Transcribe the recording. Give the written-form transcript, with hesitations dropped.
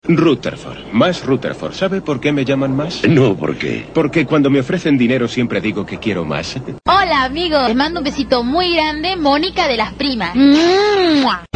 Rutherford, más Rutherford. ¿Sabe por qué me llaman más? No, ¿por qué? Porque cuando me ofrecen dinero siempre digo que quiero más. Hola, amigos. Les mando un besito muy grande, Mónica de las Primas.